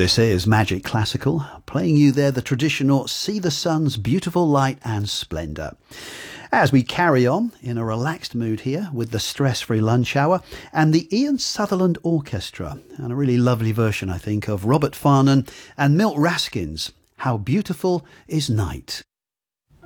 This is Magic Classical, playing you there the traditional See the Sun's Beautiful Light and Splendour. As we carry on in a relaxed mood here with the Stress-Free Lunch Hour and the Ian Sutherland Orchestra, and a really lovely version, I think, of Robert Farnon and Milt Raskins, How Beautiful is Night.